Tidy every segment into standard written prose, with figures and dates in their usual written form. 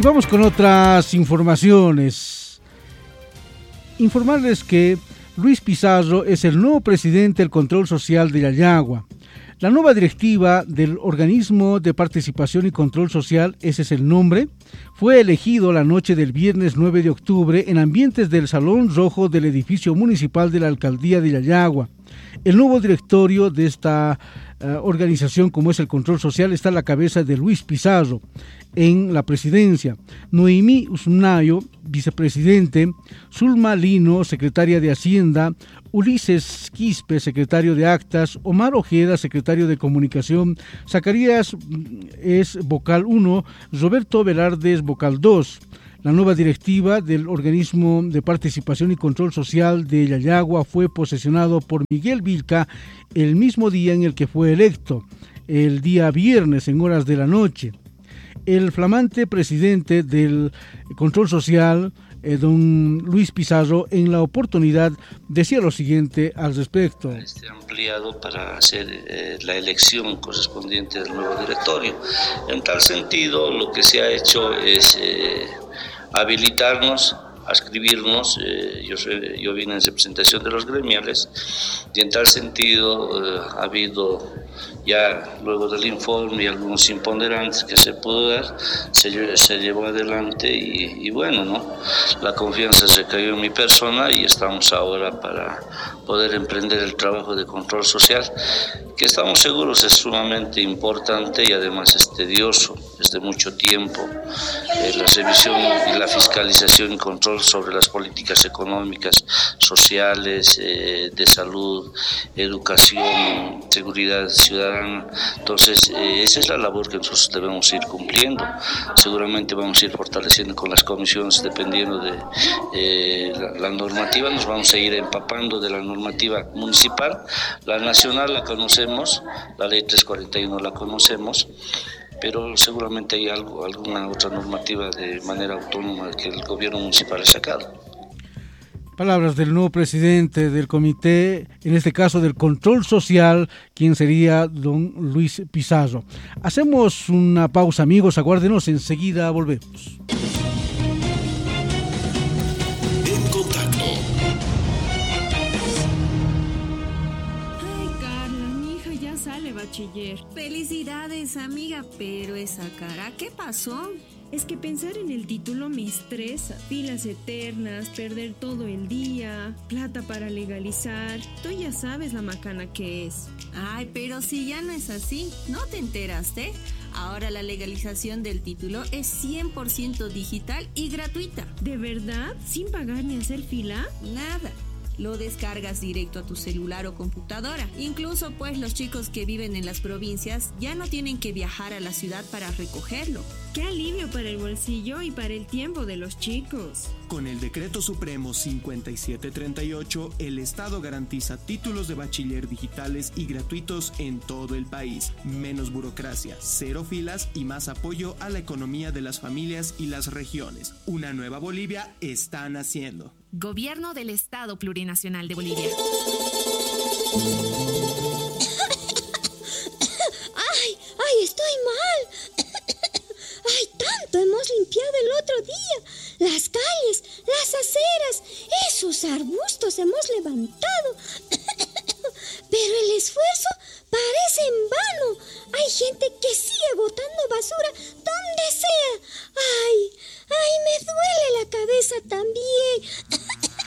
Y vamos con otras informaciones. Informarles que Luis Pizarro es el nuevo presidente del Control Social de Yayagua. La nueva directiva del Organismo de Participación y Control Social, ese es el nombre, fue elegido la noche del viernes 9 de octubre en ambientes del Salón Rojo del edificio municipal de la Alcaldía de Yayagua. El nuevo directorio de esta organización, como es el Control Social, está a la cabeza de Luis Pizarro en la presidencia, Noemí Usnayo, vicepresidente, Zulma Lino, secretaria de Hacienda, Ulises Quispe, secretario de Actas, Omar Ojeda, secretario de Comunicación, Zacarías es vocal 1, Roberto Velarde es vocal 2. La nueva directiva del Organismo de Participación y Control Social de Yayagua fue posesionado por Miguel Vilca el mismo día en el que fue electo, el día viernes en horas de la noche. El flamante presidente del Control Social, don Luis Pizarro, en la oportunidad decía lo siguiente al respecto. Ampliado para hacer la elección correspondiente del nuevo directorio. En tal sentido, lo que se ha hecho es habilitarnos, adscribirnos, yo vine en representación de los gremiales, y en tal sentido ha habido ya luego del informe y algunos imponderantes que se pudo dar, se llevó adelante y bueno, ¿no? La confianza se cayó en mi persona y estamos ahora para poder emprender el trabajo de control social, que estamos seguros es sumamente importante y además es tedioso, es de mucho tiempo, la revisión y la fiscalización y control sobre las políticas económicas, sociales, de salud, educación, seguridad ciudadana. Entonces, esa es la labor que nosotros debemos ir cumpliendo. Seguramente vamos a ir fortaleciendo con las comisiones, dependiendo de la normativa, nos vamos a ir empapando de la normativa municipal. La nacional la conocemos, la ley 341 la conocemos, pero seguramente hay alguna otra normativa de manera autónoma que el gobierno municipal ha sacado. Palabras del nuevo presidente del comité, en este caso del Control Social, quien sería don Luis Pizarro. Hacemos una pausa, amigos, aguárdenos, enseguida volvemos. En contacto. Ay, Carla, mi hija ya sale bachiller. Felicidades, amiga, pero esa cara, ¿qué pasó? Es que pensar en el título me estresa. Filas eternas, perder todo el día, plata para legalizar. Tú ya sabes la macana que es. Ay, pero si ya no es así, ¿no te enteraste? Ahora la legalización del título es 100% digital y gratuita. ¿De verdad? ¿Sin pagar ni hacer fila? Nada. Lo descargas directo a tu celular o computadora. Incluso pues los chicos que viven en las provincias ya no tienen que viajar a la ciudad para recogerlo. ¡Qué alivio para el bolsillo y para el tiempo de los chicos! Con el Decreto Supremo 5738, el Estado garantiza títulos de bachiller digitales y gratuitos en todo el país. Menos burocracia, cero filas y más apoyo a la economía de las familias y las regiones. Una nueva Bolivia está naciendo. Gobierno del Estado Plurinacional de Bolivia. ¡Ay, estoy mal! ¡Ay, tanto hemos limpiado el otro día! Las calles, las aceras, esos arbustos hemos levantado. Pero el esfuerzo parece en vano. Hay gente que sigue botando basura donde sea. ¡Ay, me duele la cabeza también!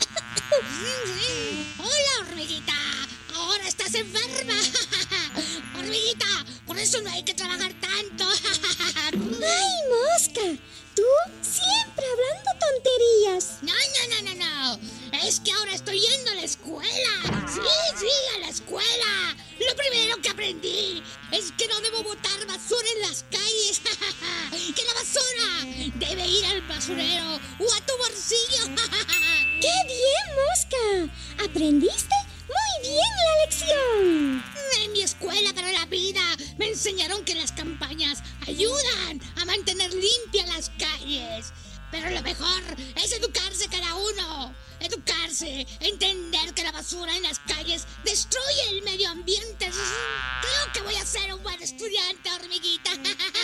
¡Hola, hormiguita! ¡Ahora estás enferma! ¡Hormiguita! Por eso no hay que trabajar tanto. ¡Ay, mosca! Tú siempre hablando tonterías. No. Es que ahora estoy yendo a la escuela. Sí, a la escuela. Lo primero que aprendí es que no debo botar basura en las calles. Que la basura debe ir al basurero o a tu bolsillo. ¡Qué bien, mosca! ¿Aprendiste? Muy bien la lección. En mi escuela para la vida me enseñaron que las campañas ayudan a mantener limpias las calles. Pero lo mejor es educarse cada uno. Educarse, entender que la basura en las calles destruye el medio ambiente. Creo que voy a ser un buen estudiante, hormiguita.